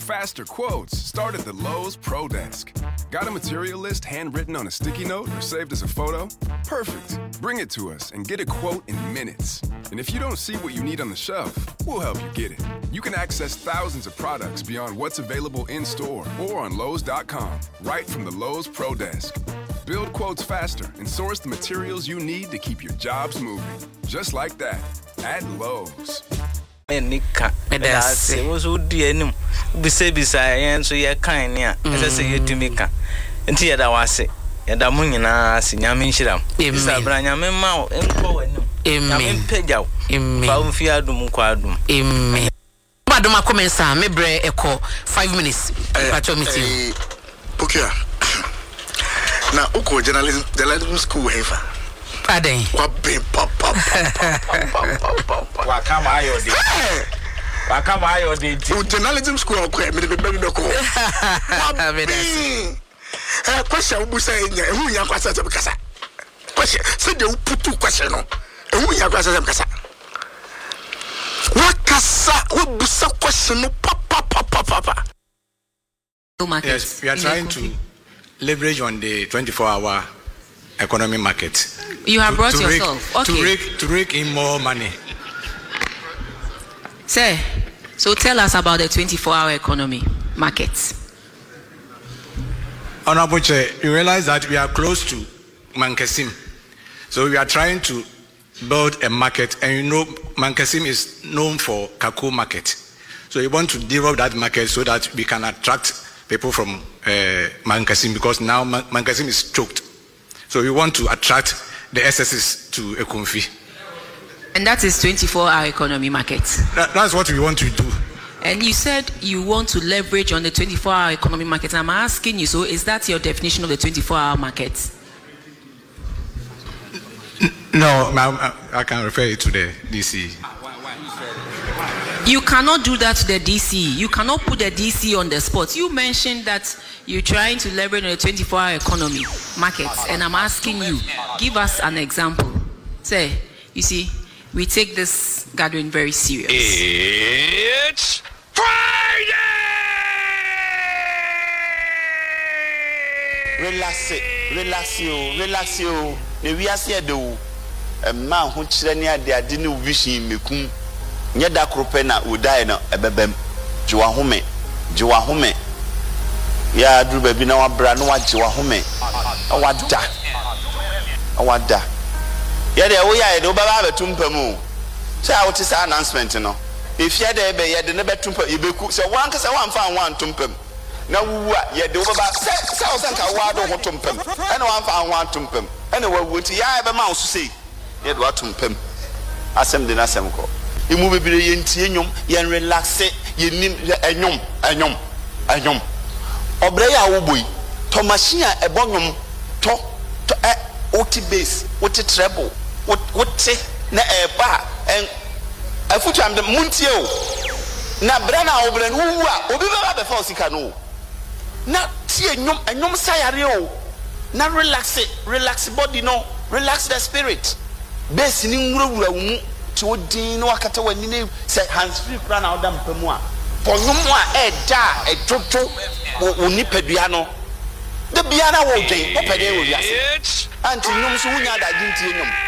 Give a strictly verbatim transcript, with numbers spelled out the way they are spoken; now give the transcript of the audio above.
faster quotes, start at the Lowe's Pro Desk. Got a material list handwritten on a sticky note or saved as a photo? Perfect. Bring it to us and get a quote in minutes. And if you don't see what you need on the shelf, we'll help you get it. You can access thousands of products beyond what's available in-store or on Lowe's dot com, right from the Lowe's Pro Desk. Build quotes faster and source the materials you need to keep your jobs moving. Just like that, at Lowe's. Nika, that's it. Was who dear be say beside and so you're kind, yeah, as I say, you do me. And here that was it. And I'm winning us in Yamin Shiram. It's a Branyam Mao and Cohen. Amen. Pedal. Amen. Fiadum Quadum. Amen. Madama commensa, me bre echo five minutes. Patomiti. Okay. Now, Oko journalism, journalism school, Eva. Pardon. What be pop pop pop. What come I or did? What come I or did? Journalism school, okay, me the baby doko. Eh, question who say who ya kwasa se bekasa. Question, say the put two question no. Who ya kwasa se bekasa. What kasa, what busa question no pop pop pop pop pop. Yes, we are trying to leverage on the twenty-four hour economy market. You have to, brought to yourself. Rake, okay. To rake, to rake in more money. Sir, so tell us about the twenty-four hour economy market. Honorable Chair, you realize that we are close to Mankasim. So we are trying to build a market, and you know Mankasim is known for Kako market. So we want to develop that market so that we can attract people from uh, Mankasim, because now Man- Mankasim is choked. So we want to attract the S S S to Ekonfi. And that is twenty-four hour economy market. That, that's what we want to do. And you said you want to leverage on the twenty-four hour economy market. I'm asking you, so is that your definition of the twenty-four hour market? No, I, I can refer it to the D C. You cannot do that to the D C. You cannot put the D C on the spot. You mentioned that you're trying to leverage on the twenty-four hour economy market. And I'm asking you, give us an example. Say, you see, we take this gathering very serious. It's Friday! Relax it, relax you, relax you. The we are here do a man who chilenia de adinu vision mekum. Nyeda kropena udai na ebebem. Jiwa home, jiwa home. Ya dru baby na wabra no wa jiwa home. Awada. Awada. Ya de we ya de obaba betumpa mu. Say I want to announcement no. If you there be ya de ne betumpa ibeku. Say wan ka say wan fa wan tumpam. Na wuwa ya de obaba say say o sanka wa do ho tumpam. E na wan fa wan tumpam. E na wawu ti ya be ma so say. Ya de wa tumpam. Asem de na asem ko. Imu bebire yentie nyom yen relax yenim enyom enyom enyom. Obre ya wo boy. To machine a ebo nyom to to e oti bass, oti treble, oti na eba en afutu am de muntie o. Na bra na obre no wu a obi be ba be fa osika no. Na tie nyom enyom sayare o. Na relax it, relax body no, relax the spirit. Bass ni nwura mu to din no akata wani ne say hands free kra na odam pamu a. Ponyom a e da e toto oni padua no. The biana wo dwen wo pede wo wiase. Anti nyom so wunya da gintie nyom.